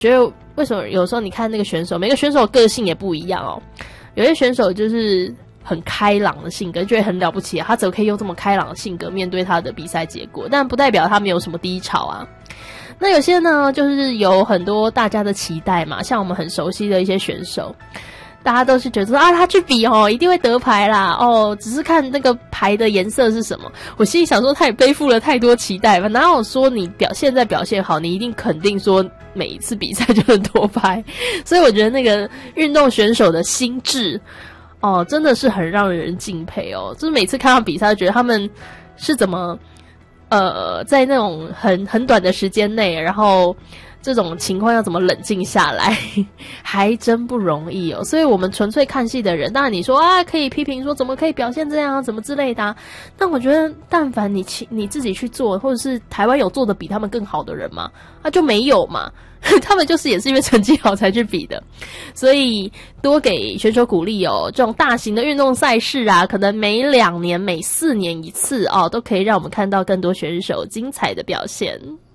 觉得为什么有时候你看那个选手，每个选手个性也不一样哦。有些选手就是很开朗的性格，觉得很了不起啊，他怎么可以用这么开朗的性格面对他的比赛结果？但不代表他没有什么低潮啊。那有些呢，就是有很多大家的期待嘛，像我们很熟悉的一些选手。大家都是觉得说啊，他去比一定会得牌啦只是看那个牌的颜色是什么。我心里想说，他也背负了太多期待吧？哪有说你现在表现好，你一定肯定说每一次比赛就能夺牌？所以我觉得那个运动选手的心智真的是很让人敬佩就是每次看到比赛，觉得他们是怎么在那种很短的时间内，然后这种情况要怎么冷静下来，还真不容易所以我们纯粹看戏的人，当然你说可以批评说怎么可以表现这样啊，怎么之类的但我觉得但凡你自己去做，或者是台湾有做的比他们更好的人嘛，就没有嘛。他们就是也是因为成绩好才去比的，所以多给选手鼓励这种大型的运动赛事可能每2年、每4年一次都可以让我们看到更多选手精彩的表现。